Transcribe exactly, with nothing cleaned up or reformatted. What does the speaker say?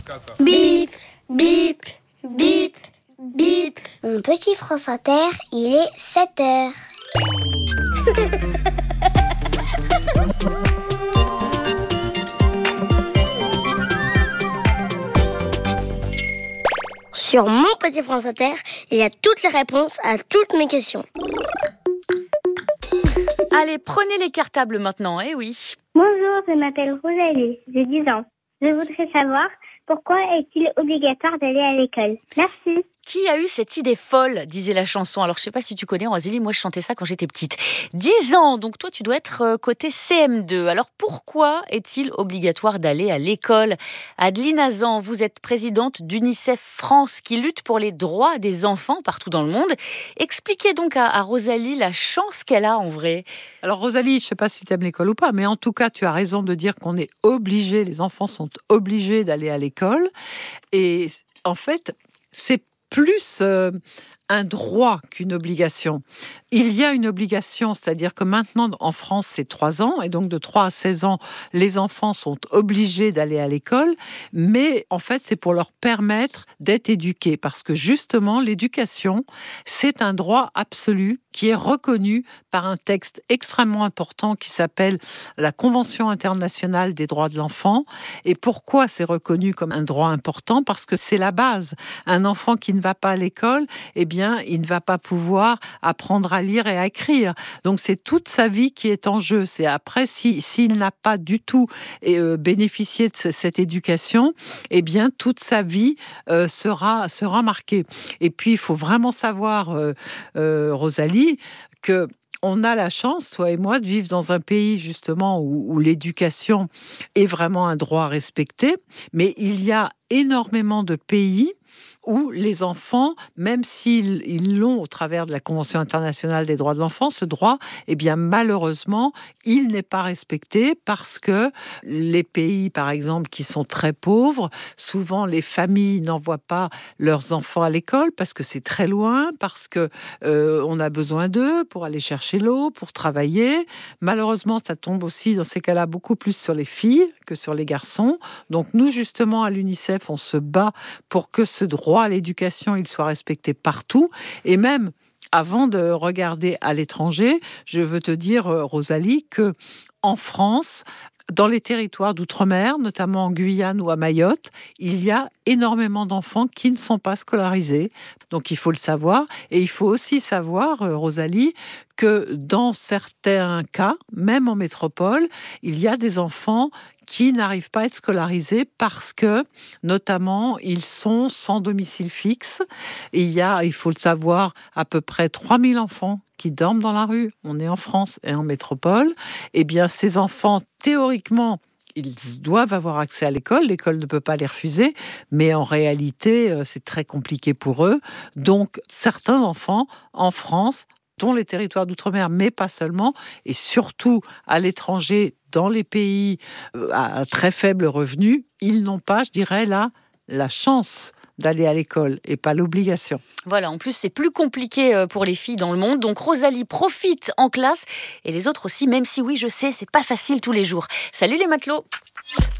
Bip, bip, bip, bip. Mon petit France Inter, il est sept heures. Sur mon petit France Inter, il y a toutes les réponses à toutes mes questions. Allez, prenez les cartables maintenant, eh oui. Bonjour, je m'appelle Rosalie, j'ai dix ans. Je voudrais savoir pourquoi est-il obligatoire d'aller à l'école. Merci. Qui a eu cette idée folle, disait la chanson. Alors, je ne sais pas si tu connais, Rosalie, moi je chantais ça quand j'étais petite. dix ans, donc toi tu dois être côté C M deux. Alors, pourquoi est-il obligatoire d'aller à l'école ? Adeline Azan, vous êtes présidente d'UNICEF France qui lutte pour les droits des enfants partout dans le monde. Expliquez donc à, à Rosalie la chance qu'elle a en vrai. Alors Rosalie, je ne sais pas si tu aimes l'école ou pas, mais en tout cas, tu as raison de dire qu'on est obligé, les enfants sont obligés d'aller à l'école. Et en fait, c'est plus euh, un droit qu'une obligation. Il y a une obligation, c'est-à-dire que maintenant en France c'est trois ans, et donc de trois à seize ans, les enfants sont obligés d'aller à l'école, mais en fait c'est pour leur permettre d'être éduqués, parce que justement l'éducation c'est un droit absolu qui est reconnu par un texte extrêmement important qui s'appelle la Convention internationale des droits de l'enfant. Et pourquoi c'est reconnu comme un droit important ? Parce que c'est la base. Un enfant qui ne va pas à l'école, eh bien, il ne va pas pouvoir apprendre à lire et à écrire. Donc, c'est toute sa vie qui est en jeu. C'est après, si, s'il n'a pas du tout euh, bénéficié de cette éducation, eh bien, toute sa vie euh, sera, sera marquée. Et puis, il faut vraiment savoir, euh, euh, Rosalie, que on a la chance, toi et moi, de vivre dans un pays justement où, où l'éducation est vraiment un droit respecté, mais il y a énormément de pays où les enfants, même s'ils ils l'ont au travers de la Convention internationale des droits de l'enfant, ce droit, eh bien malheureusement, il n'est pas respecté parce que les pays, par exemple, qui sont très pauvres, souvent les familles n'envoient pas leurs enfants à l'école parce que c'est très loin, parce que euh, on a besoin d'eux pour aller chercher l'eau, pour travailler. Malheureusement, ça tombe aussi dans ces cas-là beaucoup plus sur les filles que sur les garçons. Donc nous, justement, à l'UNICEF, on se bat pour que ce droit à l'éducation, il soit respecté partout. Et même, avant de regarder à l'étranger, je veux te dire, Rosalie, que en France, dans les territoires d'outre-mer, notamment en Guyane ou à Mayotte, il y a énormément d'enfants qui ne sont pas scolarisés. Donc il faut le savoir. Et il faut aussi savoir, Rosalie, que dans certains cas, même en métropole, il y a des enfants qui n'arrivent pas à être scolarisés parce que, notamment, ils sont sans domicile fixe. Et il y a, il faut le savoir, à peu près trois mille enfants qui dorment dans la rue. On est en France et en métropole. Eh bien, ces enfants, théoriquement, ils doivent avoir accès à l'école. L'école ne peut pas les refuser, mais en réalité, c'est très compliqué pour eux. Donc, certains enfants, en France, dont les territoires d'outre-mer, mais pas seulement, et surtout à l'étranger, dans les pays à très faible revenu, ils n'ont pas, je dirais là, la chance d'aller à l'école et pas l'obligation. Voilà, en plus c'est plus compliqué pour les filles dans le monde, donc Rosalie profite en classe et les autres aussi, même si oui, je sais, c'est pas facile tous les jours. Salut les matelots!